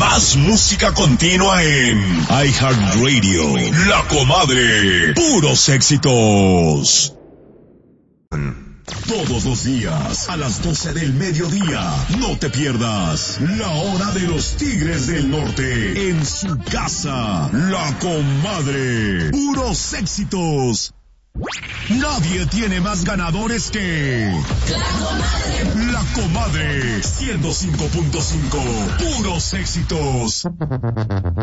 Más música continua en iHeartRadio. La Comadre. Puros éxitos. Todos los días, a las 12 del mediodía, no te pierdas La Hora de los Tigres del Norte, en su casa, La Comadre. Puros éxitos. Nadie tiene más ganadores que La Comadre. 105.5, puros éxitos.